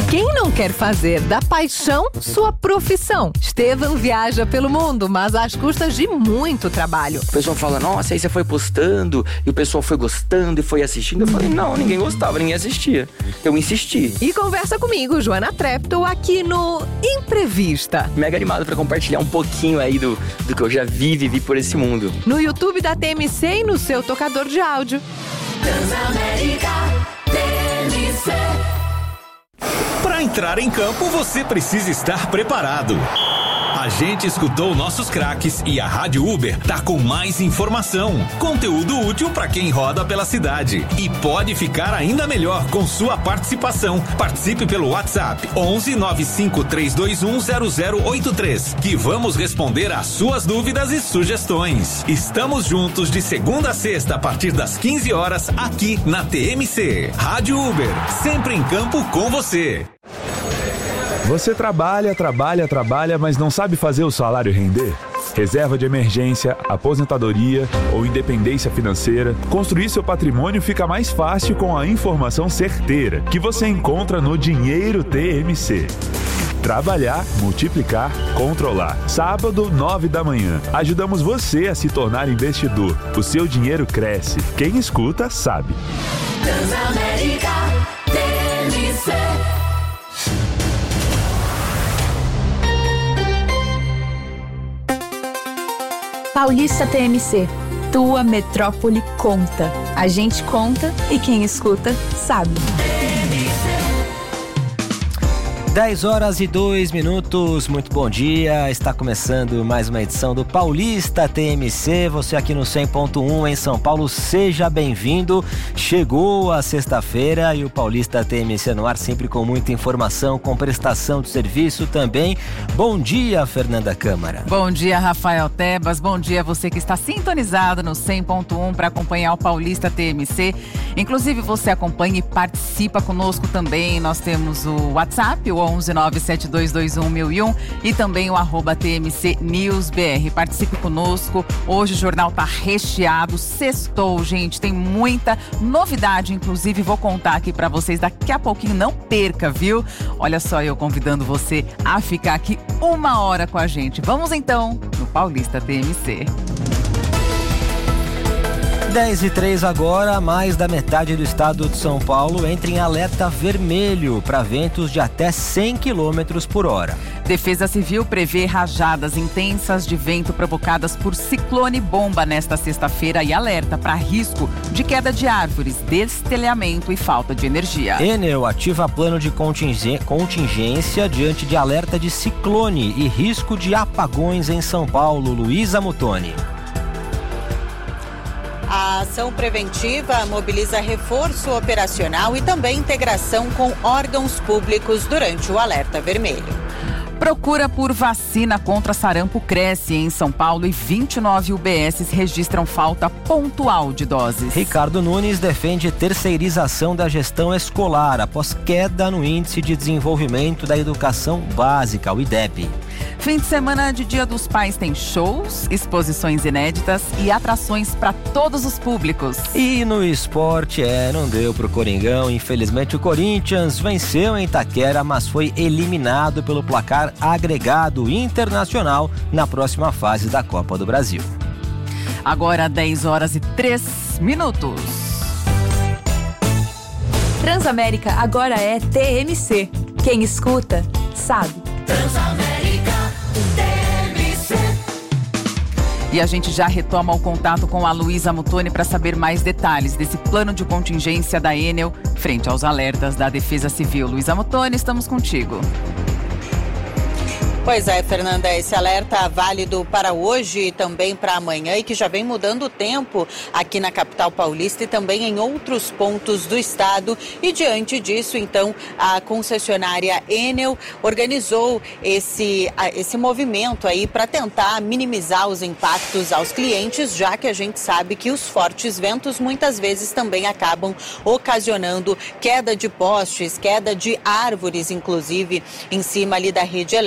Quem não quer fazer da paixão sua profissão? Estevam viaja pelo mundo, mas às custas de muito trabalho. O pessoal fala, nossa, aí você foi postando e o pessoal foi gostando e foi assistindo. Eu falei, não, ninguém gostava, ninguém assistia. Eu insisti. E conversa comigo, Joana Treptow, aqui no Imprevista. Mega animado pra compartilhar um pouquinho aí do que eu já vivi por esse mundo. No YouTube da TMC e no seu tocador de áudio. Transamérica TMC. Para entrar em campo, você precisa estar preparado. A gente escutou nossos craques e a Rádio Uber tá com mais informação, conteúdo útil para quem roda pela cidade. E pode ficar ainda melhor com sua participação. Participe pelo WhatsApp 11 95 321 0083, que vamos responder às suas dúvidas e sugestões. Estamos juntos de segunda a sexta a partir das 15 horas aqui na TMC. Rádio Uber, sempre em campo com você. Você trabalha, mas não sabe fazer o salário render? Reserva de emergência, aposentadoria ou independência financeira, construir seu patrimônio fica mais fácil com a informação certeira que você encontra no Dinheiro TMC. Trabalhar, multiplicar, controlar. Sábado, 9 da manhã. Ajudamos você a se tornar investidor. O seu dinheiro cresce. Quem escuta, sabe. Transamérica TMC. Paulista TMC, tua metrópole conta. A gente conta e quem escuta sabe. 10h02, muito bom dia, está começando mais uma edição do Paulista TMC, você aqui no 100.1 em São Paulo, seja bem-vindo, chegou a sexta-feira e o Paulista TMC no ar sempre com muita informação, com prestação de serviço também. Bom dia, Fernanda Câmara. Bom dia, Rafael Tebas, bom dia você que está sintonizado no 100.1 para acompanhar o Paulista TMC, inclusive você acompanha e participa conosco também, nós temos o WhatsApp, o 11972211001 e também o @TMC News BR. Participe conosco. Hoje o jornal tá recheado. Sextou, gente. Tem muita novidade, inclusive vou contar aqui para vocês daqui a pouquinho. Não perca, viu? Olha só eu convidando você a ficar aqui 1 hora com a gente. Vamos então no Paulista TMC. 10h03 agora, mais da metade do estado de São Paulo entra em alerta vermelho para ventos de até 100 km por hora. Defesa Civil prevê rajadas intensas de vento provocadas por ciclone bomba nesta sexta-feira e alerta para risco de queda de árvores, destelhamento e falta de energia. Enel ativa plano de contingência diante de alerta de ciclone e risco de apagões em São Paulo. Luísa Mutoni. A ação preventiva mobiliza reforço operacional e também integração com órgãos públicos durante o alerta vermelho. Procura por vacina contra sarampo cresce em São Paulo e 29 UBSs registram falta pontual de doses. Ricardo Nunes defende terceirização da gestão escolar após queda no Índice de Desenvolvimento da Educação Básica, o IDEB. Fim de semana de Dia dos Pais tem shows, exposições inéditas e atrações para todos os públicos. E no esporte, não deu pro Coringão. Infelizmente o Corinthians venceu em Itaquera, mas foi eliminado pelo placar agregado internacional na próxima fase da Copa do Brasil. Agora 10h03. Transamérica agora é TMC. Quem escuta, sabe. Transamérica TMC. E a gente já retoma o contato com a Luísa Mutoni para saber mais detalhes desse plano de contingência da Enel frente aos alertas da Defesa Civil. Luísa Mutoni, estamos contigo. Pois é, Fernanda, esse alerta válido para hoje e também para amanhã e que já vem mudando o tempo aqui na capital paulista e também em outros pontos do estado. E diante disso, então, a concessionária Enel organizou esse movimento aí para tentar minimizar os impactos aos clientes, já que a gente sabe que os fortes ventos muitas vezes também acabam ocasionando queda de postes, queda de árvores, inclusive, em cima ali da rede elétrica.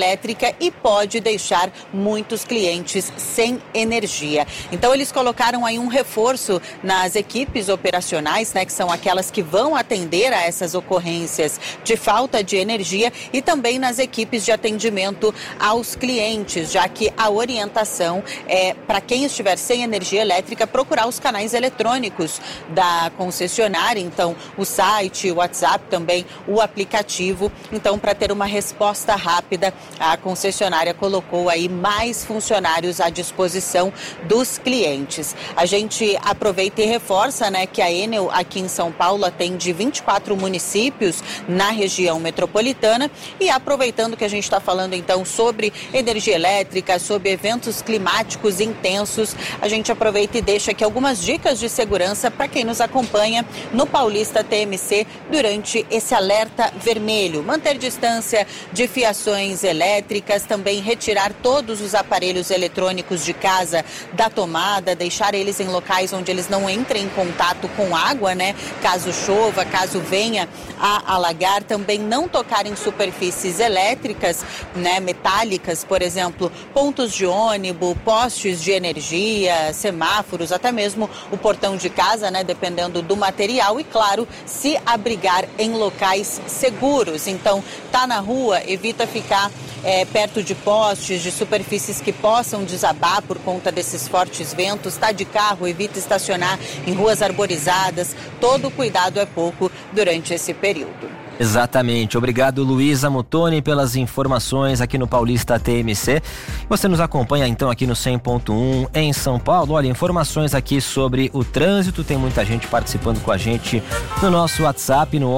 elétrica e pode deixar muitos clientes sem energia. Então eles colocaram aí um reforço nas equipes operacionais, né, que são aquelas que vão atender a essas ocorrências de falta de energia, e também nas equipes de atendimento aos clientes, já que a orientação é para quem estiver sem energia elétrica procurar os canais eletrônicos da concessionária, então o site, o WhatsApp, também o aplicativo. Então, para ter uma resposta rápida, a concessionária colocou aí mais funcionários à disposição dos clientes. A gente aproveita e reforça, né, que a Enel aqui em São Paulo atende 24 municípios na região metropolitana, e aproveitando que a gente está falando então sobre energia elétrica, sobre eventos climáticos intensos, a gente aproveita e deixa aqui algumas dicas de segurança para quem nos acompanha no Paulista TMC durante esse alerta vermelho. Manter distância de fiações elétricas, também retirar todos os aparelhos eletrônicos de casa da tomada, deixar eles em locais onde eles não entrem em contato com água, né? Caso chova, caso venha a alagar. Também não tocar em superfícies elétricas, né, metálicas, por exemplo, pontos de ônibus, postes de energia, semáforos, até mesmo o portão de casa, né, dependendo do material. E claro, se abrigar em locais seguros. Então, tá na rua, evita ficar perto de postes, de superfícies que possam desabar por conta desses fortes ventos. Tá de carro, evita estacionar em ruas arborizadas. Todo cuidado é pouco durante esse período. Exatamente. Obrigado, Luísa Muttoni, pelas informações aqui no Paulista TMC. Você nos acompanha então aqui no 100.1 em São Paulo. Olha, informações aqui sobre o trânsito. Tem muita gente participando com a gente no nosso WhatsApp no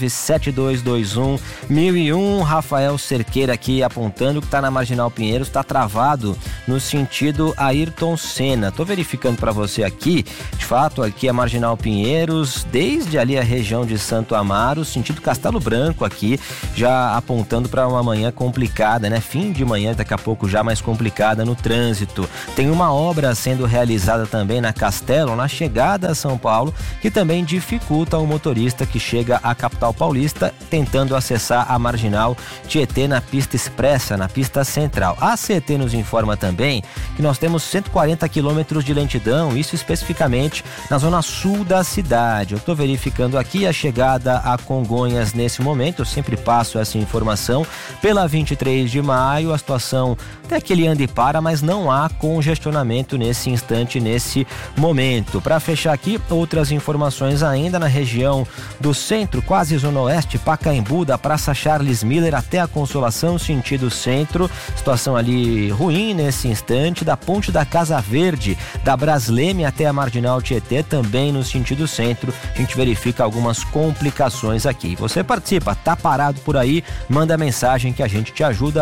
11972211001. Rafael Cerqueira aqui apontando que está na Marginal Pinheiros, está travado no sentido Ayrton Senna. Tô verificando para você aqui, de fato, aqui a Marginal Pinheiros, desde ali a região de Santo Amaro, sentido Castelo Branco aqui, já apontando para uma manhã complicada, né? Fim de manhã, daqui a pouco já mais complicada no trânsito. Tem uma obra sendo realizada também na Castelo, na chegada a São Paulo, que também dificulta o motorista que chega à capital paulista tentando acessar a Marginal Tietê na pista expressa, na pista central. A CET nos informa também que nós temos 140 quilômetros de lentidão, isso especificamente na zona sul da cidade. Eu estou verificando aqui a chegada a Congonhas nesse momento, eu sempre passo essa informação. Pela 23 de maio, a situação até aquele anda e para, mas não há congestionamento nesse instante, nesse momento. Para fechar aqui, outras informações ainda na região do centro, quase zona oeste, Pacaembu, da Praça Charles Miller até a Consolação, sentido centro. Situação ali ruim nesse instante. Da Ponte da Casa Verde, da Brasleme até a Marginal Tietê, também no sentido centro. A gente verifica algumas complicações aqui. Você participa, tá parado por aí, manda mensagem que a gente te ajuda.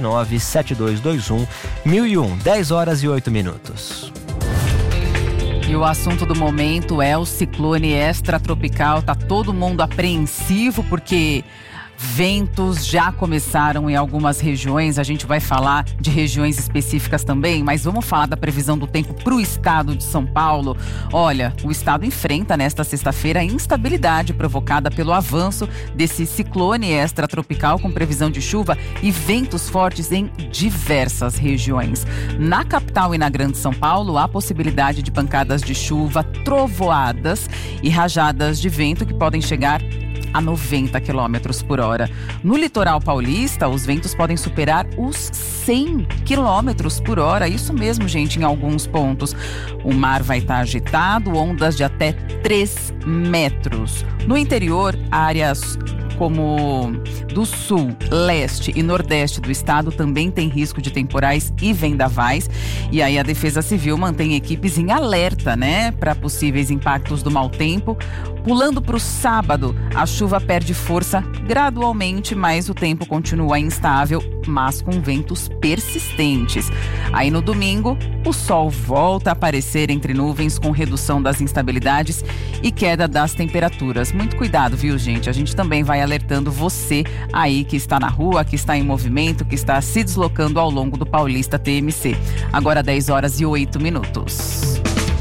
11972211001, 10 horas e 8 minutos. E o assunto do momento é o ciclone extratropical. Tá todo mundo apreensivo porque ventos já começaram em algumas regiões. A gente vai falar de regiões específicas também, mas vamos falar da previsão do tempo para o estado de São Paulo. Olha, o estado enfrenta nesta sexta-feira a instabilidade provocada pelo avanço desse ciclone extratropical, com previsão de chuva e ventos fortes em diversas regiões. Na capital e na Grande São Paulo, há possibilidade de pancadas de chuva, trovoadas e rajadas de vento que podem chegar a 90 km por hora. No litoral paulista, os ventos podem superar os 100 km por hora. Isso mesmo, gente, em alguns pontos. O mar vai estar agitado, ondas de até 3 metros. No interior, áreas como do sul, leste e nordeste do estado também tem risco de temporais e vendavais. E aí a Defesa Civil mantém equipes em alerta, né, para possíveis impactos do mau tempo. Pulando para o sábado, a chuva perde força gradualmente, mas o tempo continua instável, mas com ventos persistentes. Aí no domingo, o sol volta a aparecer entre nuvens, com redução das instabilidades e queda das temperaturas. Muito cuidado, viu, gente? A gente também vai alertando você aí que está na rua, que está em movimento, que está se deslocando ao longo do Paulista TMC. Agora 10 horas e 8 minutos.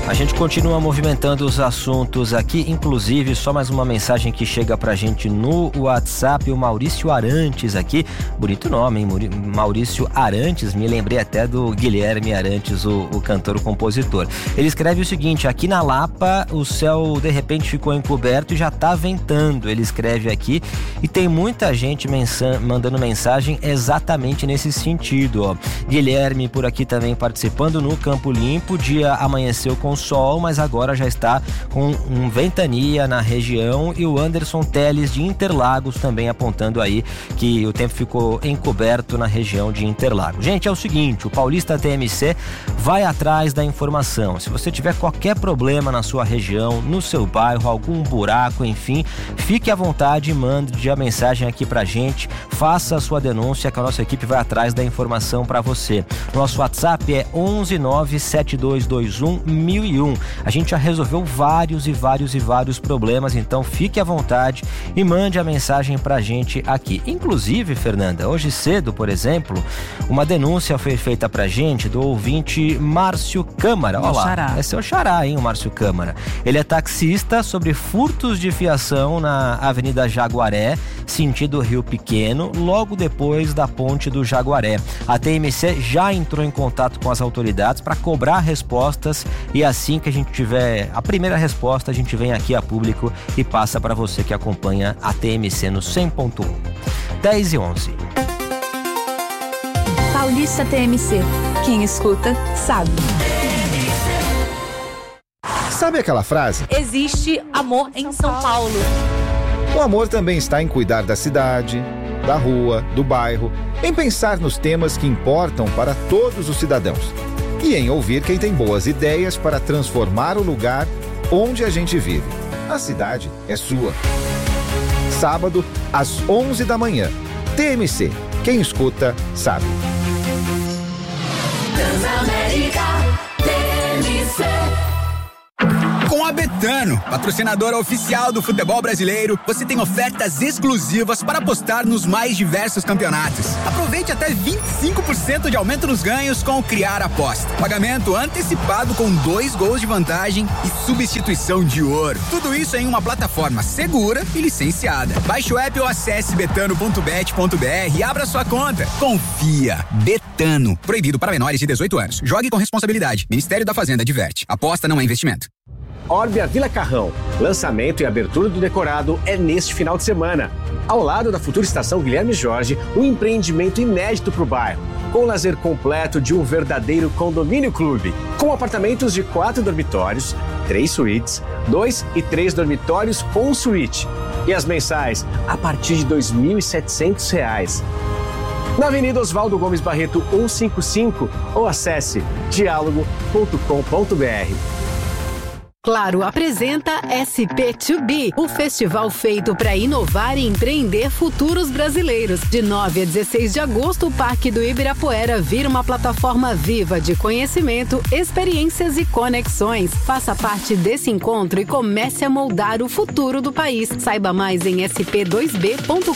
A gente continua movimentando os assuntos aqui, inclusive só mais uma mensagem que chega pra gente no WhatsApp, o Maurício Arantes aqui, bonito nome, hein? Maurício Arantes, me lembrei até do Guilherme Arantes, o cantor, o compositor. Ele escreve o seguinte: aqui na Lapa o céu de repente ficou encoberto e já tá ventando, ele escreve aqui, e tem muita gente mandando mensagem exatamente nesse sentido, ó. Guilherme por aqui também participando no Campo Limpo, o dia amanheceu com sol, mas agora já está com ventania na região, e o Anderson Teles de Interlagos também apontando aí que o tempo ficou encoberto na região de Interlagos. Gente, é o seguinte, o Paulista TMC vai atrás da informação. Se você tiver qualquer problema na sua região, no seu bairro, algum buraco, enfim, fique à vontade e mande a mensagem aqui pra gente, faça a sua denúncia que a nossa equipe vai atrás da informação pra você. Nosso WhatsApp é 11972211001. A gente já resolveu vários problemas, então fique à vontade e mande a mensagem pra gente aqui. Inclusive, Fernanda, hoje cedo, por exemplo, uma denúncia foi feita pra gente do ouvinte Márcio Câmara. Olha lá, é seu xará, hein, o Márcio Câmara. Ele é taxista sobre furtos de fiação na Avenida Jaguaré, sentido Rio Pequeno, logo depois da ponte do Jaguaré. A TMC já entrou em contato com as autoridades para cobrar respostas, e assim que a gente tiver a primeira resposta, a gente vem aqui a público e passa para você que acompanha a TMC no 100.1. 10:11. Paulista TMC. Quem escuta, sabe. Sabe aquela frase? Existe amor em São Paulo. O amor também está em cuidar da cidade, da rua, do bairro, em pensar nos temas que importam para todos os cidadãos e em ouvir quem tem boas ideias para transformar o lugar onde a gente vive. A cidade é sua. Sábado, às 11 da manhã. TMC. Quem escuta, sabe. Transamérica, TMC. Com a Betano, patrocinadora oficial do futebol brasileiro, você tem ofertas exclusivas para apostar nos mais diversos campeonatos. Aproveite até 25% de aumento nos ganhos com o Criar Aposta. Pagamento antecipado com 2 gols de vantagem e substituição de ouro. Tudo isso em uma plataforma segura e licenciada. Baixe o app ou acesse betano.bet.br e abra sua conta. Confia. Betano. Proibido para menores de 18 anos. Jogue com responsabilidade. Ministério da Fazenda adverte. Aposta não é investimento. Orbia Vila Carrão. Lançamento e abertura do decorado é neste final de semana. Ao lado da futura estação Guilherme Jorge, um empreendimento inédito para o bairro, com o lazer completo de um verdadeiro condomínio clube, com apartamentos de 4 dormitórios, 3 suítes, 2 e 3 dormitórios com suíte. E as mensais a partir de R$ 2.700. Na Avenida Oswaldo Gomes Barreto 155 ou acesse dialogo.com.br. Claro apresenta SP2B, o festival feito para inovar e empreender futuros brasileiros. De 9 a 16 de agosto, o Parque do Ibirapuera vira uma plataforma viva de conhecimento, experiências e conexões. Faça parte desse encontro e comece a moldar o futuro do país. Saiba mais em sp2b.com.br.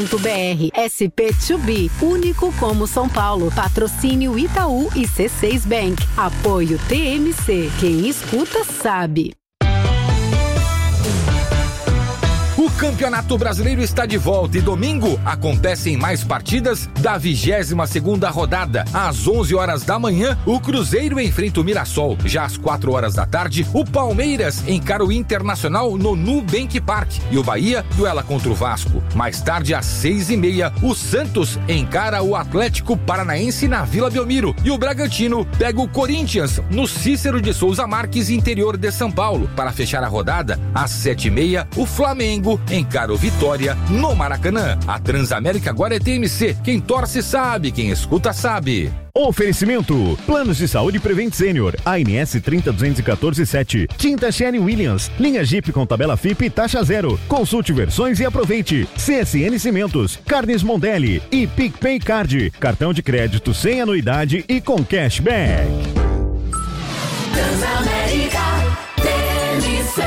SP2B, único como São Paulo. Patrocínio Itaú e C6 Bank. Apoio TMC. Quem escuta sabe. O Campeonato Brasileiro está de volta e domingo acontecem mais partidas da 22ª rodada. Às 11 horas da manhã, o Cruzeiro enfrenta o Mirassol. Já às 4 horas da tarde, o Palmeiras encara o Internacional no Nubank Park e o Bahia duela contra o Vasco. Mais tarde, às 6h30, o Santos encara o Atlético Paranaense na Vila Belmiro e o Bragantino pega o Corinthians no Cícero de Souza Marques, interior de São Paulo. Para fechar a rodada, às 7h30, o Flamengo encara o Vitória no Maracanã. A Transamérica agora é TMC. Quem torce sabe, quem escuta sabe. Oferecimento: Planos de Saúde Prevent Senior, ANS 302147, Tinta Sherwin Williams, linha Jeep com tabela FIP e taxa zero. Consulte versões e aproveite. CSN Cimentos, Carnes Mondelli e PicPay Card, cartão de crédito sem anuidade e com cashback. Transamérica, TMC.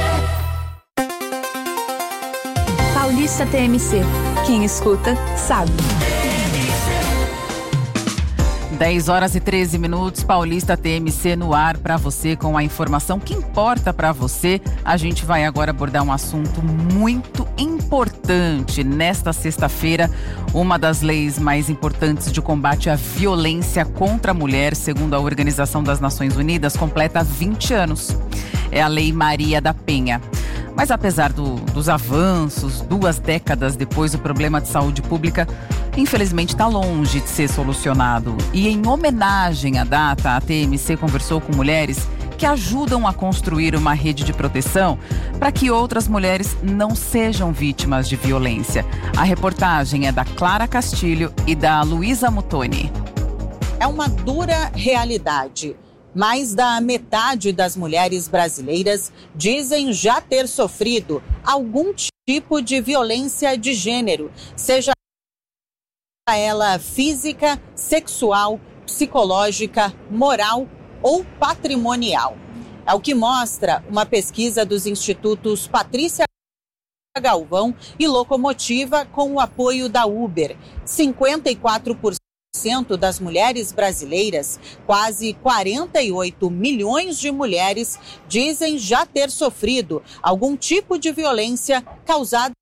Paulista TMC. Quem escuta, sabe. 10h13, Paulista TMC no ar para você com a informação que importa para você. A gente vai agora abordar um assunto muito importante. Nesta sexta-feira, uma das leis mais importantes de combate à violência contra a mulher, segundo a Organização das Nações Unidas, completa 20 anos. É a Lei Maria da Penha. Mas apesar dos avanços, 2 décadas depois, o problema de saúde pública, infelizmente, está longe de ser solucionado. E em homenagem à data, a TMC conversou com mulheres que ajudam a construir uma rede de proteção para que outras mulheres não sejam vítimas de violência. A reportagem é da Clara Castilho e da Luísa Mutoni. É uma dura realidade. Mais da metade das mulheres brasileiras dizem já ter sofrido algum tipo de violência de gênero, seja ela física, sexual, psicológica, moral ou patrimonial. É o que mostra uma pesquisa dos institutos Patrícia Galvão e Locomotiva com o apoio da Uber. 54% das mulheres brasileiras, quase 48 milhões de mulheres, dizem já ter sofrido algum tipo de violência causada.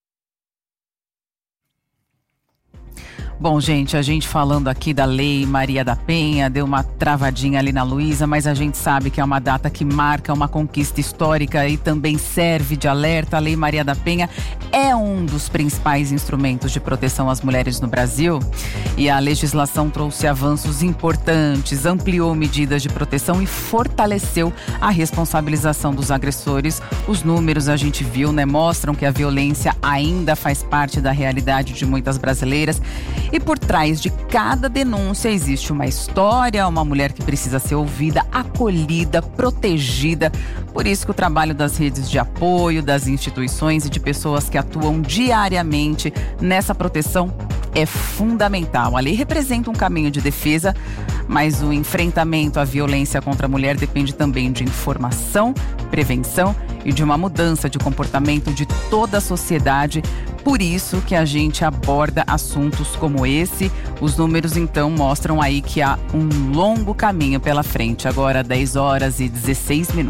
Bom, gente, a gente falando aqui da Lei Maria da Penha, deu uma travadinha ali na Luísa, mas a gente sabe que é uma data que marca uma conquista histórica e também serve de alerta. A Lei Maria da Penha é um dos principais instrumentos de proteção às mulheres no Brasil e a legislação trouxe avanços importantes, ampliou medidas de proteção e fortaleceu a responsabilização dos agressores. Os números a gente viu, né, mostram que a violência ainda faz parte da realidade de muitas brasileiras. E por trás de cada denúncia existe uma história, uma mulher que precisa ser ouvida, acolhida, protegida. Por isso que o trabalho das redes de apoio, das instituições e de pessoas que atuam diariamente nessa proteção é fundamental. A lei representa um caminho de defesa, mas o enfrentamento à violência contra a mulher depende também de informação, prevenção e de uma mudança de comportamento de toda a sociedade. Por isso que a gente aborda assuntos como esse. Os números, então, mostram aí que há um longo caminho pela frente. Agora, 10h16.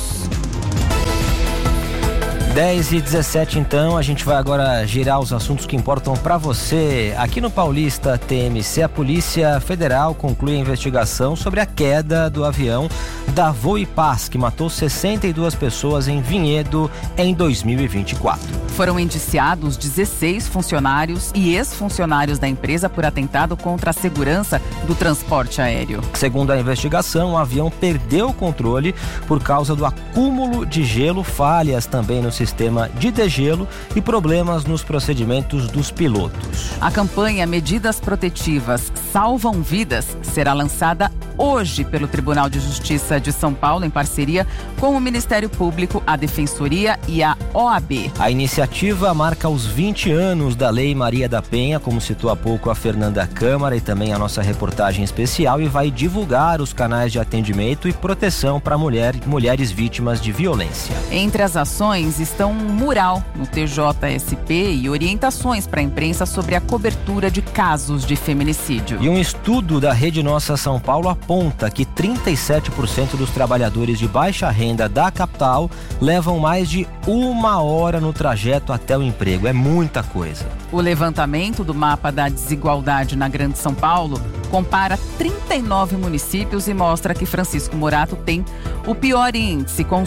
10h17, então, a gente vai agora girar os assuntos que importam para você. Aqui no Paulista TMC, a Polícia Federal conclui a investigação sobre a queda do avião da Voo e Paz, que matou 62 pessoas em Vinhedo em 2024. Foram indiciados 16 funcionários e ex-funcionários da empresa por atentado contra a segurança do transporte aéreo. Segundo a investigação, o avião perdeu o controle por causa do acúmulo de gelo, falhas também no sistema de degelo e problemas nos procedimentos dos pilotos. A campanha Medidas Protetivas Salvam Vidas será lançada hoje pelo Tribunal de Justiça de São Paulo, em parceria com o Ministério Público, a Defensoria e a OAB. A iniciativa marca os 20 anos da Lei Maria da Penha, como citou há pouco a Fernanda Câmara e também a nossa reportagem especial, e vai divulgar os canais de atendimento e proteção para mulheres vítimas de violência. Entre as ações estão um mural no TJSP e orientações para a imprensa sobre a cobertura de casos de feminicídio. E um estudo da Rede Nossa São Paulo aponta que 37% dos trabalhadores de baixa renda da capital levam mais de 1 hora no trajeto até o emprego. É muita coisa. O levantamento do mapa da desigualdade na Grande São Paulo compara 39 municípios e mostra que Francisco Morato tem o pior índice, com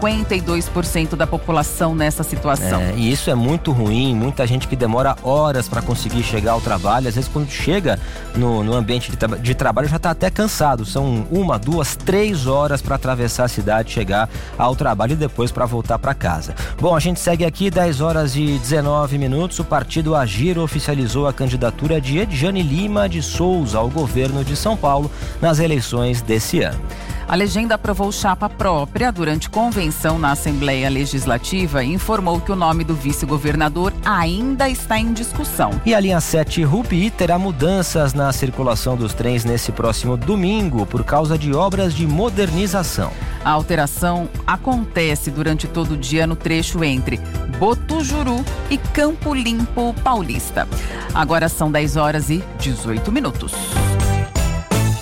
52% da população nessa situação. E isso é muito ruim, muita gente que demora horas para conseguir chegar ao trabalho, às vezes quando chega no ambiente de trabalho já está até cansado, são 1, 2, 3 horas para atravessar a cidade, chegar ao trabalho e depois para voltar para casa. Bom, a gente segue aqui, 10h19, o partido Agir oficializou a candidatura de Edjane Lima de Souza ao governo de São Paulo nas eleições desse ano. A legenda aprovou chapa própria durante convenção na Assembleia Legislativa e informou que o nome do vice-governador ainda está em discussão. E a linha 7 Rupi terá mudanças na circulação dos trens nesse próximo domingo por causa de obras de modernização. A alteração acontece durante todo o dia no trecho entre Botujuru e Campo Limpo Paulista. Agora são 10h18.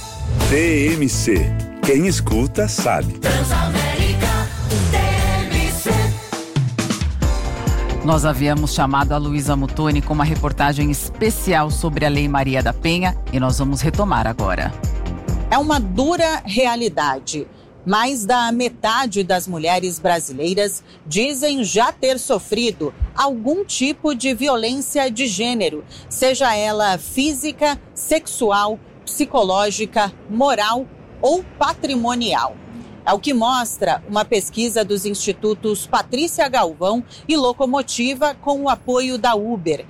TMC. Quem escuta sabe. Transamérica TMC. Nós havíamos chamado a Luísa Muttoni com uma reportagem especial sobre a Lei Maria da Penha e nós vamos retomar agora. É uma dura realidade. Mais da metade das mulheres brasileiras dizem já ter sofrido algum tipo de violência de gênero, seja ela física, sexual, psicológica, moral ou patrimonial. É o que mostra uma pesquisa dos institutos Patrícia Galvão e Locomotiva com o apoio da Uber.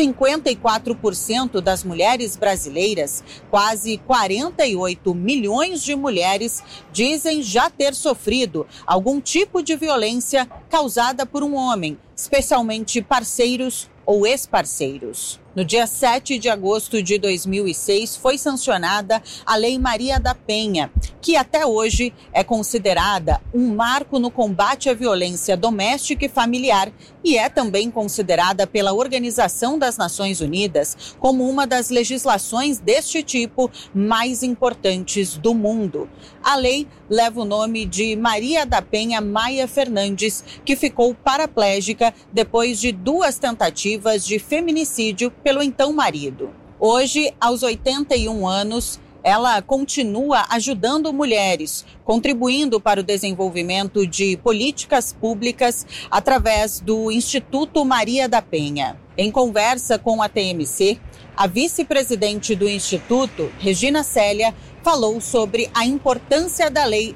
54% das mulheres brasileiras, quase 48 milhões de mulheres, dizem já ter sofrido algum tipo de violência causada por um homem, especialmente parceiros ou ex-parceiros. No dia 7 de agosto de 2006, foi sancionada a Lei Maria da Penha, que até hoje é considerada um marco no combate à violência doméstica e familiar e é também considerada pela Organização das Nações Unidas como uma das legislações deste tipo mais importantes do mundo. A lei leva o nome de Maria da Penha Maia Fernandes, que ficou paraplégica depois de 2 tentativas de feminicídio pelo então marido. Hoje, aos 81 anos, ela continua ajudando mulheres, contribuindo para o desenvolvimento de políticas públicas através do Instituto Maria da Penha. Em conversa com a TMC, a vice-presidente do Instituto, Regina Célia, falou sobre a importância da Lei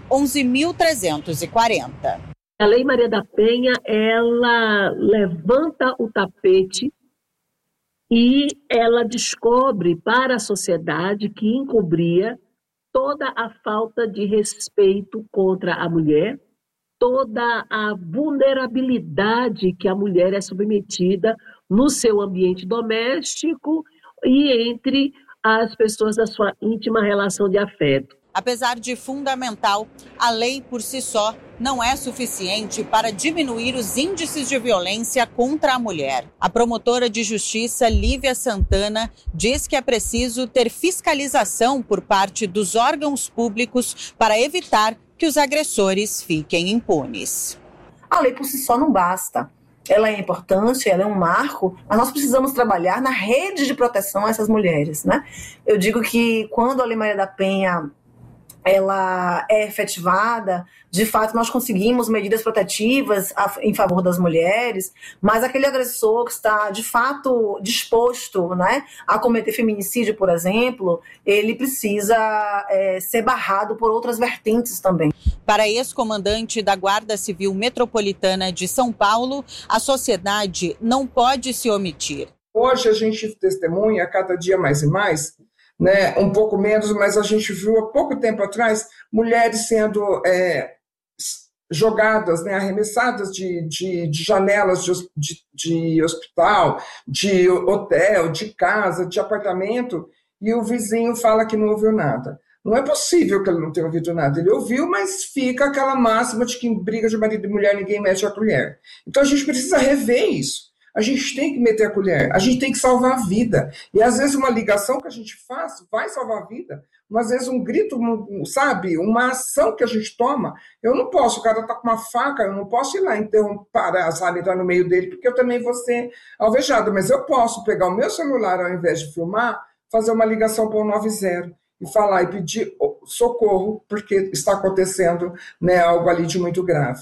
11.340. A Lei Maria da Penha, ela levanta o tapete e ela descobre para a sociedade que encobria toda a falta de respeito contra a mulher, toda a vulnerabilidade que a mulher é submetida no seu ambiente doméstico e entre as pessoas da sua íntima relação de afeto. Apesar de fundamental, a lei por si só não é suficiente para diminuir os índices de violência contra a mulher. A promotora de justiça Lívia Santana diz que é preciso ter fiscalização por parte dos órgãos públicos para evitar que os agressores fiquem impunes. A lei por si só não basta. Ela é importante, ela é um marco, mas nós precisamos trabalhar na rede de proteção a essas mulheres, né? Eu digo que quando a Lei Maria da Penha ela é efetivada, de fato nós conseguimos medidas protetivas em favor das mulheres, mas aquele agressor que está de fato disposto, né, a cometer feminicídio, por exemplo, ele precisa ser barrado por outras vertentes também. Para a ex-comandante da Guarda Civil Metropolitana de São Paulo, a sociedade não pode se omitir. Hoje a gente testemunha cada dia mais e mais, né, um pouco menos, mas a gente viu há pouco tempo atrás mulheres sendo jogadas, né, arremessadas de janelas de hospital, de hotel, de casa, de apartamento, e o vizinho fala que não ouviu nada. Não é possível que ele não tenha ouvido nada. Ele ouviu, mas fica aquela máxima de que em briga de marido e mulher ninguém mete a colher. Então a gente precisa rever isso. A gente tem que meter a colher, a gente tem que salvar a vida. E às vezes uma ligação que a gente faz vai salvar a vida. Mas às vezes um grito, sabe, uma ação que a gente toma, eu não posso, o cara tá com uma faca, eu não posso ir lá parar, sabe, entrar no meio dele, porque eu também vou ser alvejado. Mas eu posso pegar o meu celular, ao invés de filmar, fazer uma ligação para o 90 e falar e pedir socorro, porque está acontecendo, né, algo ali de muito grave.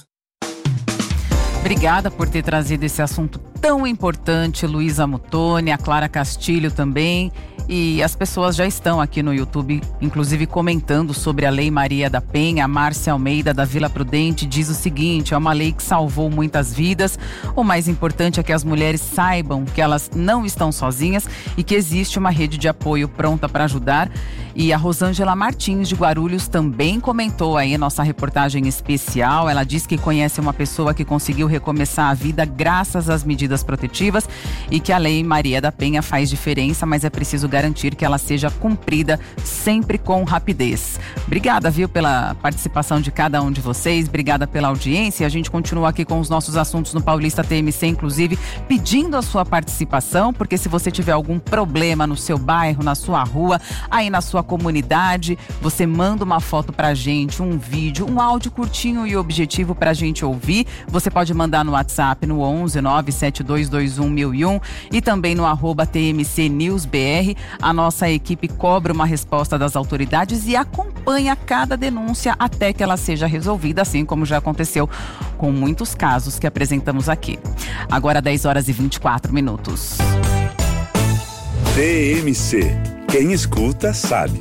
Obrigada por ter trazido esse assunto tão importante, Luísa Muttoni, a Clara Castilho também. E as pessoas já estão aqui no YouTube, inclusive comentando sobre a Lei Maria da Penha. A Márcia Almeida, da Vila Prudente, diz o seguinte: é uma lei que salvou muitas vidas. O mais importante é que as mulheres saibam que elas não estão sozinhas e que existe uma rede de apoio pronta para ajudar. E a Rosângela Martins, de Guarulhos, também comentou aí nossa reportagem especial. Ela diz que conhece uma pessoa que conseguiu recomeçar a vida graças às medidas protetivas e que a Lei Maria da Penha faz diferença, mas é preciso garantir que ela seja cumprida sempre com rapidez. Obrigada, viu, pela participação de cada um de vocês, obrigada pela audiência. A gente continua aqui com os nossos assuntos no Paulista TMC, inclusive pedindo a sua participação, porque se você tiver algum problema no seu bairro, na sua rua, aí na sua comunidade, você manda uma foto pra gente, um vídeo, um áudio curtinho e objetivo pra gente ouvir. Você pode mandar no WhatsApp no 11 97221 1001 e também no @TMC News BR. A nossa equipe cobra uma resposta das autoridades e acompanha cada denúncia até que ela seja resolvida, assim como já aconteceu com muitos casos que apresentamos aqui. Agora 10h24. TMC. Quem escuta sabe.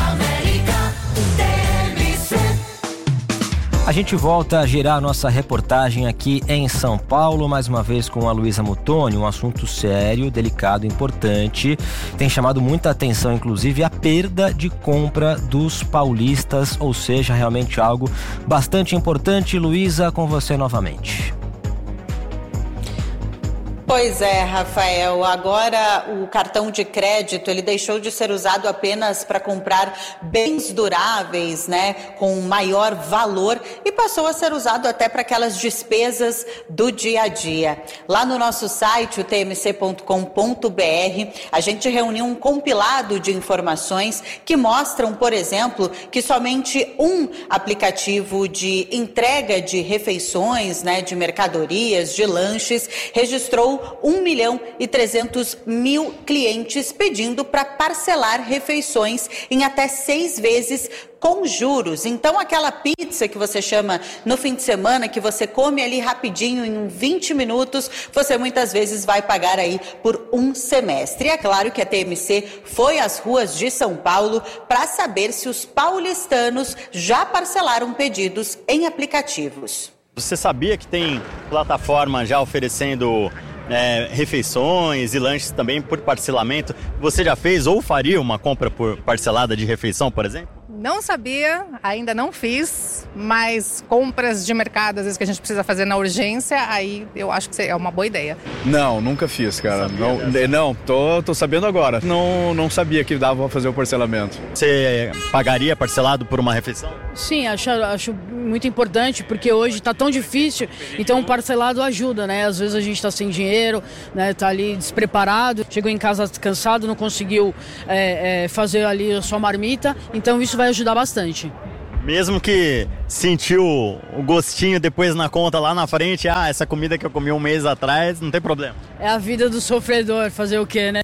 A gente volta a girar nossa reportagem aqui em São Paulo, mais uma vez com a Luísa Muttoni, um assunto sério, delicado, importante. Tem chamado muita atenção, inclusive, a perda de compra dos paulistas, ou seja, realmente algo bastante importante. Luísa, com você novamente. Pois é, Rafael, agora o cartão de crédito, ele deixou de ser usado apenas para comprar bens duráveis, né, com maior valor, e passou a ser usado até para aquelas despesas do dia a dia. Lá no nosso site, o tmc.com.br, a gente reuniu um compilado de informações que mostram, por exemplo, que somente um aplicativo de entrega de refeições, né, de mercadorias, de lanches, registrou 1.300.000 clientes pedindo para parcelar refeições em até 6 vezes com juros. Então, aquela pizza que você chama no fim de semana, que você come ali rapidinho, em 20 minutos, você muitas vezes vai pagar aí por um semestre. E é claro que a TMC foi às ruas de São Paulo para saber se os paulistanos já parcelaram pedidos em aplicativos. Você sabia que tem plataforma já oferecendo refeições e lanches também por parcelamento? Você já fez ou faria uma compra por parcelada de refeição, por exemplo? Não sabia, ainda não fiz, mas compras de mercado, às vezes que a gente precisa fazer na urgência, aí eu acho que é uma boa ideia. Não, nunca fiz, cara. Tô sabendo agora. Não sabia que dava pra fazer o parcelamento. Você pagaria parcelado por uma refeição? Sim, acho muito importante, porque hoje tá tão difícil, então o parcelado ajuda, né? Às vezes a gente tá sem dinheiro, né? Tá ali despreparado, chegou em casa cansado, não conseguiu fazer ali a sua marmita, então isso vai ajudar bastante. Mesmo que sentiu o gostinho depois na conta lá na frente, essa comida que eu comi um mês atrás, não tem problema. É a vida do sofredor, fazer o quê, né?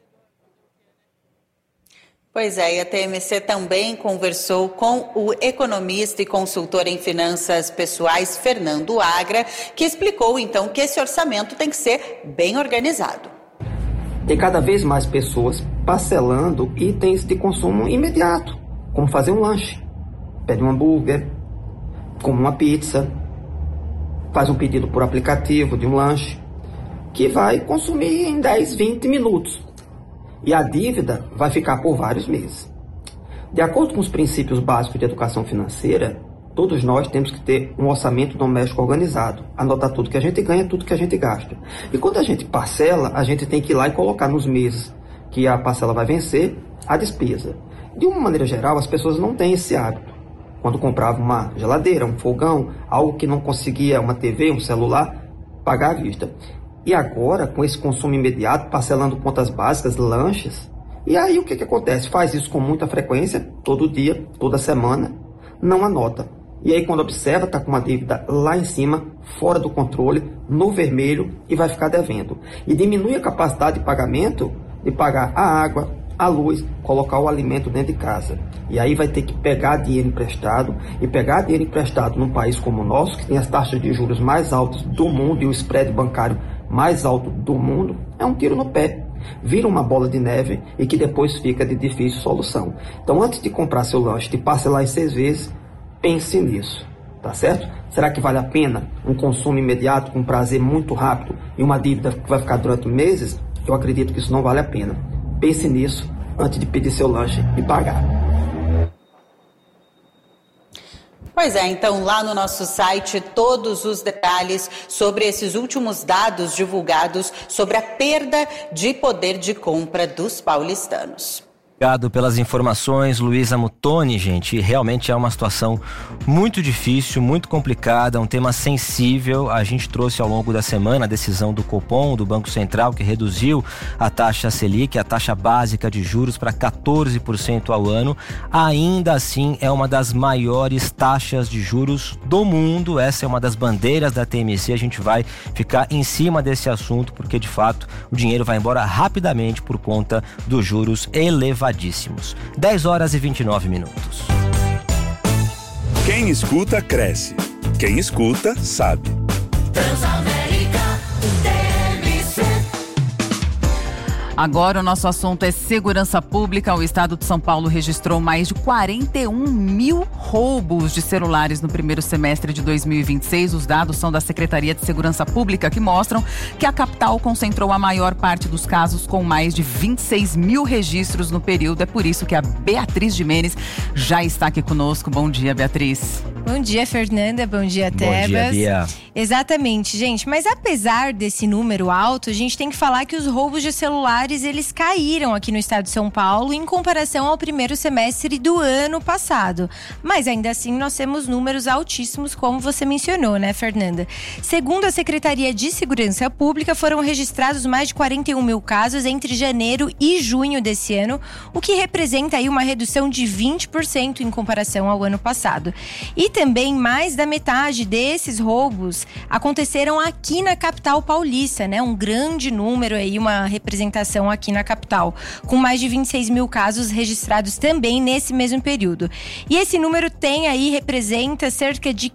Pois é, e a TMC também conversou com o economista e consultor em finanças pessoais, Fernando Agra, que explicou então que esse orçamento tem que ser bem organizado. Tem cada vez mais pessoas parcelando itens de consumo imediato, como fazer um lanche, pede um hambúrguer, come uma pizza, faz um pedido por aplicativo de um lanche, que vai consumir em 10, 20 minutos. E a dívida vai ficar por vários meses. De acordo com os princípios básicos de educação financeira, todos nós temos que ter um orçamento doméstico organizado, anotar tudo que a gente ganha, tudo que a gente gasta. E quando a gente parcela, a gente tem que ir lá e colocar nos meses que a parcela vai vencer a despesa. De uma maneira geral, as pessoas não têm esse hábito. Quando compravam uma geladeira, um fogão, algo que não conseguia, uma TV, um celular, pagar à vista. E agora, com esse consumo imediato, parcelando contas básicas, lanches, e aí o que acontece? Faz isso com muita frequência, todo dia, toda semana, não anota. E aí quando observa, está com uma dívida lá em cima, fora do controle, no vermelho, e vai ficar devendo. E diminui a capacidade de pagamento, de pagar a água, a luz, colocar o alimento dentro de casa. E aí vai ter que pegar dinheiro emprestado, e pegar dinheiro emprestado num país como o nosso, que tem as taxas de juros mais altas do mundo e o spread bancário mais alto do mundo, é um tiro no pé. Vira uma bola de neve e que depois fica de difícil solução. Então, antes de comprar seu lanche, de parcelar em 6 vezes, pense nisso, tá certo? Será que vale a pena um consumo imediato, com prazer muito rápido e uma dívida que vai ficar durante meses? Eu acredito que isso não vale a pena. Pense nisso antes de pedir seu lanche e pagar. Pois é, então lá no nosso site todos os detalhes sobre esses últimos dados divulgados sobre a perda de poder de compra dos paulistanos. Obrigado pelas informações, Luísa Muttoni, gente. Realmente é uma situação muito difícil, muito complicada, um tema sensível. A gente trouxe ao longo da semana a decisão do Copom, do Banco Central, que reduziu a taxa Selic, a taxa básica de juros, para 14% ao ano. Ainda assim, é uma das maiores taxas de juros do mundo. Essa é uma das bandeiras da TMC. A gente vai ficar em cima desse assunto, porque de fato o dinheiro vai embora rapidamente por conta dos juros elevadíssimos. 10 horas e 29 minutos. Quem escuta, cresce. Quem escuta, sabe. Transamérica TMC. Agora o nosso assunto é segurança pública. O estado de São Paulo registrou mais de 41 mil roubos de celulares no primeiro semestre de 2026. Os dados são da Secretaria de Segurança Pública, que mostram que a capital concentrou a maior parte dos casos, com mais de 26 mil registros no período. É por isso que a Beatriz Gimenez já está aqui conosco. Bom dia, Beatriz. Bom dia, Fernanda. Bom dia, Tebas. Bom dia, Bia. Exatamente, gente. Mas apesar desse número alto, a gente tem que falar que os roubos de celulares, eles caíram aqui no estado de São Paulo em comparação ao primeiro semestre do ano passado. Mas ainda assim, nós temos números altíssimos, como você mencionou, né, Fernanda? Segundo a Secretaria de Segurança Pública, foram registrados mais de 41 mil casos entre janeiro e junho desse ano, o que representa aí uma redução de 20% em comparação ao ano passado. E também mais da metade desses roubos aconteceram aqui na capital paulista, né? Um grande número aí, uma representação aqui na capital, com mais de 26 mil casos registrados também nesse mesmo período. E esse número representa cerca de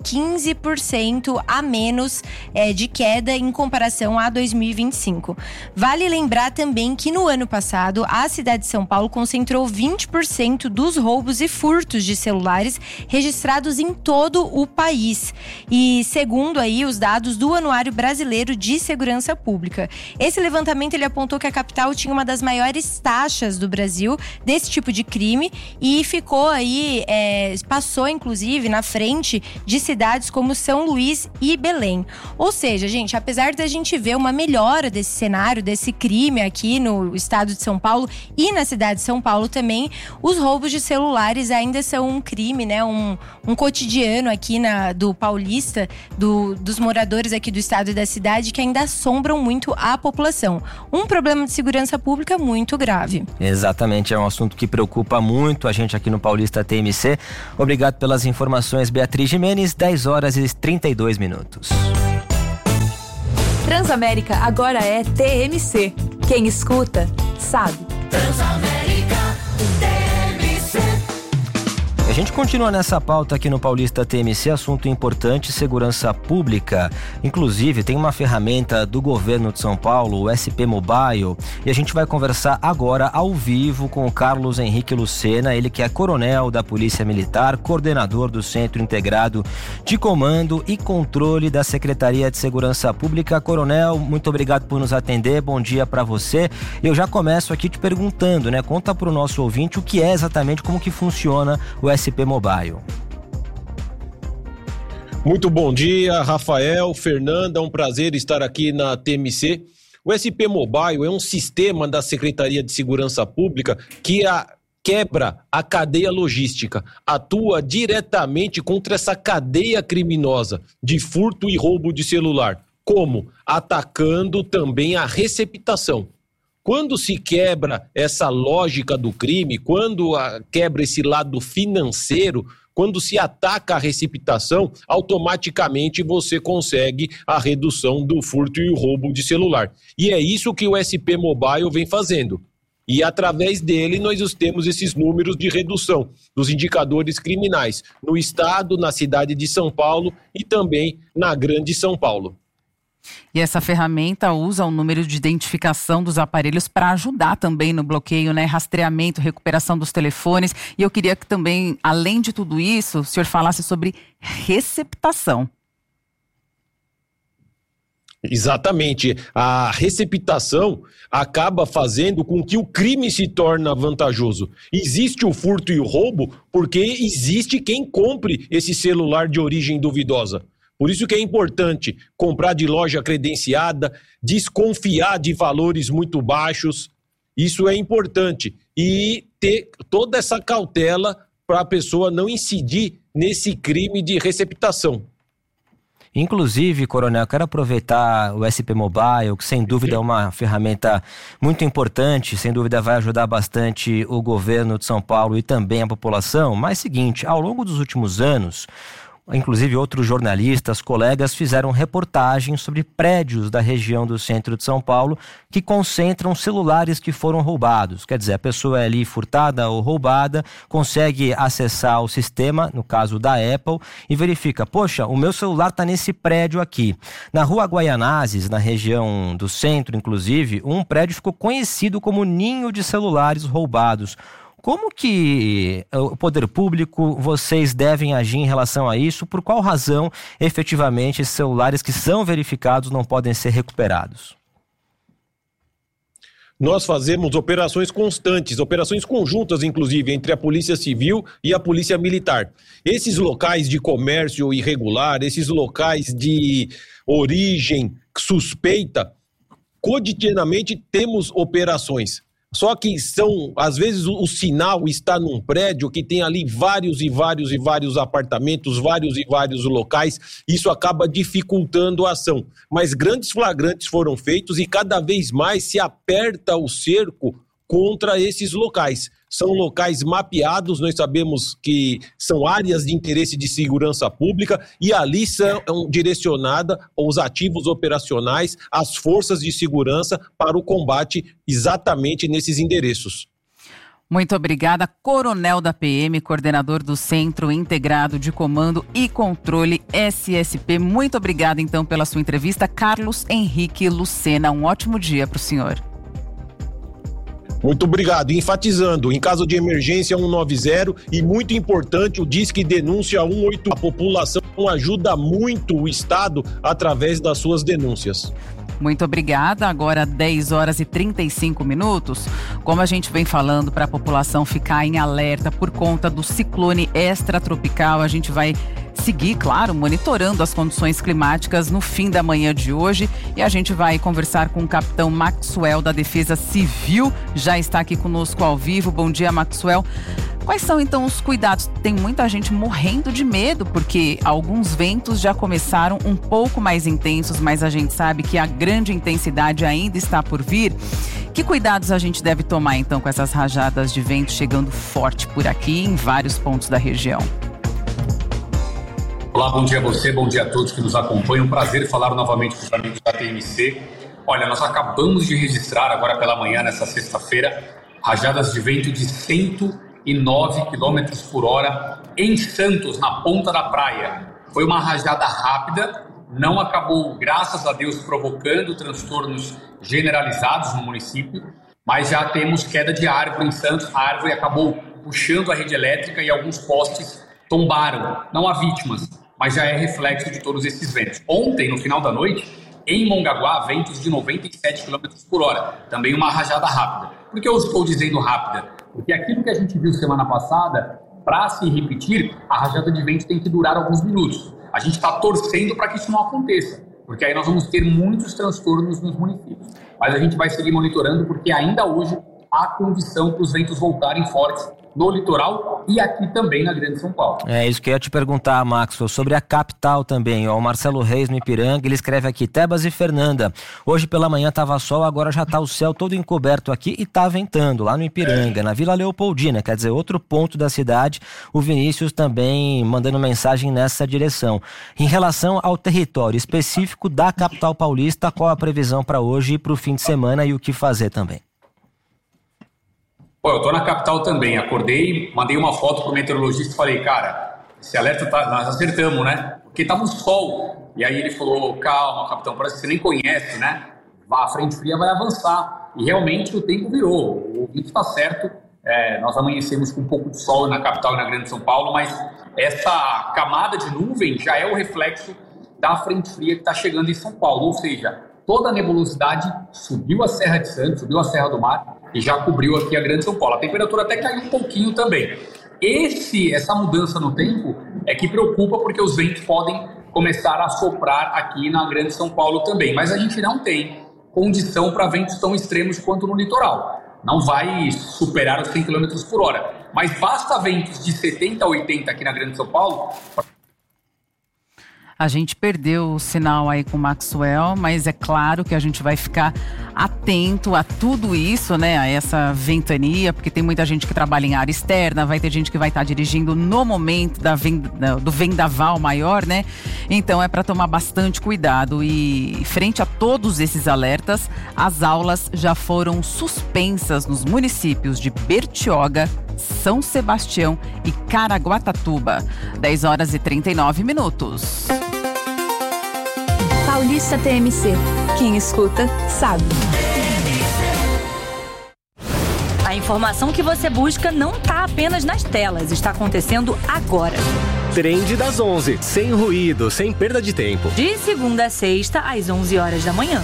15% a menos de queda em comparação a 2025. Vale lembrar também que no ano passado, a cidade de São Paulo concentrou 20% dos roubos e furtos de celulares registrados em todo o país. E segundo aí os dados do Anuário Brasileiro de Segurança Pública. Esse levantamento ele apontou que a capital tinha uma das maiores taxas do Brasil desse tipo de crime e ficou aí, passou inclusive na frente de cidades como São Luís e Belém. Ou seja, gente, apesar da gente ver uma melhora desse cenário, desse crime aqui no estado de São Paulo e na cidade de São Paulo também, os roubos de celulares ainda são um crime, né? Um cotidiano aqui do paulista, dos moradores aqui do estado e da cidade, que ainda assombram muito a população. Um problema de segurança pública muito grave. Exatamente, é um assunto que preocupa muito a gente aqui no Paulista TMC. Obrigado pelas informações, Beatriz Gimenez. 10 horas e 32 minutos. Transamérica agora é TMC. Quem escuta, sabe. Transamérica TMC. A gente continua nessa pauta aqui no Paulista TMC, assunto importante, segurança pública. Inclusive, tem uma ferramenta do governo de São Paulo, o SP Mobile, e a gente vai conversar agora ao vivo com o Carlos Henrique Lucena, ele que é coronel da Polícia Militar, coordenador do Centro Integrado de Comando e Controle da Secretaria de Segurança Pública. Coronel, muito obrigado por nos atender, bom dia para você. Eu já começo aqui te perguntando, né? Conta para o nosso ouvinte o que é exatamente, como que funciona o SP Mobile. Muito bom dia, Rafael, Fernanda, é um prazer estar aqui na TMC. O SP Mobile é um sistema da Secretaria de Segurança Pública que quebra a cadeia logística, atua diretamente contra essa cadeia criminosa de furto e roubo de celular. Como? Atacando também a receptação. Quando se quebra essa lógica do crime, quando quebra esse lado financeiro, quando se ataca a receptação, automaticamente você consegue a redução do furto e o roubo de celular. E é isso que o SP Mobile vem fazendo. E através dele nós temos esses números de redução dos indicadores criminais no estado, na cidade de São Paulo e também na Grande São Paulo. E essa ferramenta usa o número de identificação dos aparelhos para ajudar também no bloqueio, né? Rastreamento, recuperação dos telefones. E eu queria que também, além de tudo isso, o senhor falasse sobre receptação. Exatamente. A receptação acaba fazendo com que o crime se torne vantajoso. Existe o furto e o roubo porque existe quem compre esse celular de origem duvidosa. Por isso que é importante comprar de loja credenciada, desconfiar de valores muito baixos. Isso é importante. E ter toda essa cautela para a pessoa não incidir nesse crime de receptação. Inclusive, Coronel, quero aproveitar o SP Mobile, que sem dúvida é uma ferramenta muito importante, sem dúvida vai ajudar bastante o governo de São Paulo e também a população. Mas seguinte, ao longo dos últimos anos, inclusive outros jornalistas, colegas, fizeram reportagens sobre prédios da região do centro de São Paulo que concentram celulares que foram roubados. Quer dizer, a pessoa é ali furtada ou roubada, consegue acessar o sistema, no caso da Apple, e verifica, poxa, o meu celular está nesse prédio aqui. Na rua Guaianazes, na região do centro, inclusive, um prédio ficou conhecido como ninho de celulares roubados. Como que o poder público, vocês devem agir em relação a isso? Por qual razão, efetivamente, esses celulares que são verificados não podem ser recuperados? Nós fazemos operações constantes, operações conjuntas, inclusive, entre a Polícia Civil e a Polícia Militar. Esses locais de comércio irregular, esses locais de origem suspeita, cotidianamente temos operações. Só que às vezes o sinal está num prédio que tem ali vários apartamentos, vários locais, isso acaba dificultando a ação. Mas grandes flagrantes foram feitos e cada vez mais se aperta o cerco contra esses locais. São locais mapeados, nós sabemos que são áreas de interesse de segurança pública e ali são direcionadas os ativos operacionais, as forças de segurança para o combate exatamente nesses endereços. Muito obrigada, Coronel da PM, coordenador do Centro Integrado de Comando e Controle SSP. Muito obrigada, então, pela sua entrevista. Carlos Henrique Lucena, um ótimo dia para o senhor. Muito obrigado. Enfatizando, em caso de emergência 190 e muito importante o Disque Denúncia 188. A população ajuda muito o Estado através das suas denúncias. Muito obrigada. Agora 10 horas e 35 minutos. Como a gente vem falando para a população ficar em alerta por conta do ciclone extratropical, a gente vai seguir, claro, monitorando as condições climáticas no fim da manhã de hoje e a gente vai conversar com o capitão Maxwell da Defesa Civil, já está aqui conosco ao vivo. Bom dia, Maxwell. Quais são então os cuidados? Tem muita gente morrendo de medo porque alguns ventos já começaram um pouco mais intensos, mas a gente sabe que a grande intensidade ainda está por vir. Que cuidados a gente deve tomar então com essas rajadas de vento chegando forte por aqui em vários pontos da região? Olá, bom dia a você, bom dia a todos que nos acompanham. Prazer falar novamente com os amigos da TMC. Olha, nós acabamos de registrar agora pela manhã, nessa sexta-feira, rajadas de vento de 109 km por hora em Santos, na ponta da praia. Foi uma rajada rápida, não acabou, graças a Deus, provocando transtornos generalizados no município, mas já temos queda de árvore em Santos. A árvore acabou puxando a rede elétrica e alguns postes tombaram. Não há vítimas, mas já é reflexo de todos esses ventos. Ontem, no final da noite, em Mongaguá, ventos de 97 km por hora. Também uma rajada rápida. Por que eu estou dizendo rápida? Porque aquilo que a gente viu semana passada, para se repetir, a rajada de vento tem que durar alguns minutos. A gente está torcendo para que isso não aconteça, porque aí nós vamos ter muitos transtornos nos municípios. Mas a gente vai seguir monitorando, porque ainda hoje há condição para os ventos voltarem fortes no litoral e aqui também na Grande São Paulo. É isso que eu ia te perguntar, Maxwell, sobre a capital também. O Marcelo Reis no Ipiranga, ele escreve aqui: Tebas e Fernanda, hoje pela manhã estava sol, agora já está o céu todo encoberto aqui e está ventando lá no Ipiranga, na Vila Leopoldina, quer dizer, outro ponto da cidade. O Vinícius também mandando mensagem nessa direção. Em relação ao território específico da capital paulista, qual a previsão para hoje e para o fim de semana e o que fazer também? Pô, eu tô na capital também, acordei, mandei uma foto pro meteorologista e falei, cara, esse alerta nós acertamos, né? Porque tava um sol. E aí ele falou, calma, capitão, parece que você nem conhece, né? A frente fria vai avançar. E realmente o tempo virou, o ouvinte está certo. Nós amanhecemos com um pouco de sol na capital e na Grande São Paulo, mas essa camada de nuvem já é o reflexo da frente fria que está chegando em São Paulo. Ou seja, toda a nebulosidade subiu a Serra de Santos, subiu a Serra do Mar e já cobriu aqui a Grande São Paulo. A temperatura até caiu um pouquinho também. Essa mudança no tempo é que preocupa, porque os ventos podem começar a soprar aqui na Grande São Paulo também. Mas a gente não tem condição para ventos tão extremos quanto no litoral. Não vai superar os 100 km por hora. Mas basta ventos de 70 a 80 aqui na Grande São Paulo. A gente perdeu o sinal aí com o Maxwell, mas é claro que a gente vai ficar atento a tudo isso, né? A essa ventania, porque tem muita gente que trabalha em área externa, vai ter gente que vai estar dirigindo no momento do vendaval maior, né? Então é para tomar bastante cuidado. E frente a todos esses alertas, as aulas já foram suspensas nos municípios de Bertioga, São Sebastião e Caraguatatuba. 10h39. Paulista TMC. Quem escuta, sabe. A informação que você busca não está apenas nas telas, está acontecendo agora. Trend das 11, sem ruído, sem perda de tempo. De segunda a sexta, às 11 horas da manhã.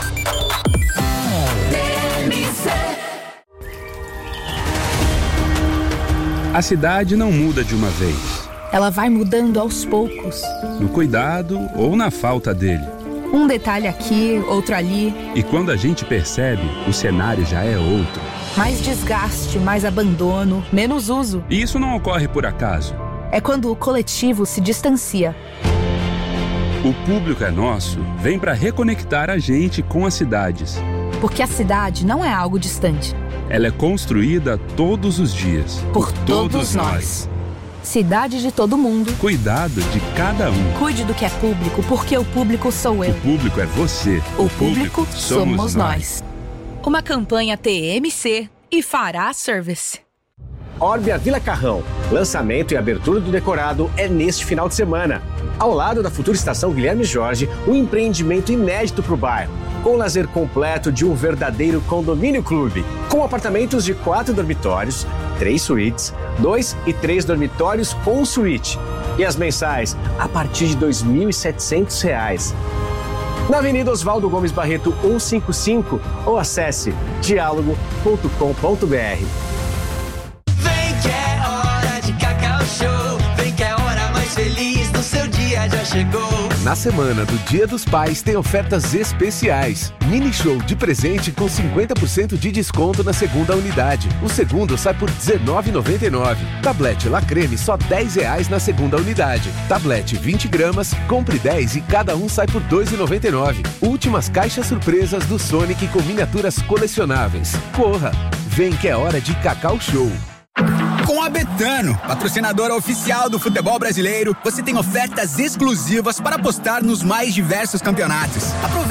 A cidade não muda de uma vez. Ela vai mudando aos poucos. No cuidado ou na falta dele. Um detalhe aqui, outro ali. E quando a gente percebe, o cenário já é outro. Mais desgaste, mais abandono, menos uso. E isso não ocorre por acaso. É quando o coletivo se distancia. O Público é Nosso vem para reconectar a gente com as cidades. Porque a cidade não é algo distante. Ela é construída todos os dias. Por todos nós. Cidade de todo mundo. Cuidado de cada um. Cuide do que é público, porque o público sou eu. O público é você. O público somos nós. Uma campanha TMC e Fará Service. Orbia Vila Carrão. Lançamento e abertura do decorado é neste final de semana. Ao lado da futura estação Guilherme Jorge, um empreendimento inédito para o bairro, com o lazer completo de um verdadeiro condomínio clube, com apartamentos de 4 dormitórios, 3 suítes, 2 e 3 dormitórios com suíte. E as mensais a partir de R$ 2.700. Na Avenida Oswaldo Gomes Barreto 155 ou acesse diálogo.com.br. Vem que é hora de Cacau Show. Vem que é a hora mais feliz do seu dia já chegou. Na semana do Dia dos Pais tem ofertas especiais. Mini show de presente com 50% de desconto na segunda unidade. O segundo sai por R$ 19,99. Tablete La Creme só R$ 10 na segunda unidade. Tablete 20 gramas, compre 10 e cada um sai por R$ 2,99. Últimas caixas surpresas do Sonic com miniaturas colecionáveis. Corra! Vem que é hora de Cacau Show. Com a Betano, patrocinadora oficial do futebol brasileiro, você tem ofertas exclusivas para apostar nos mais diversos campeonatos. Aproveite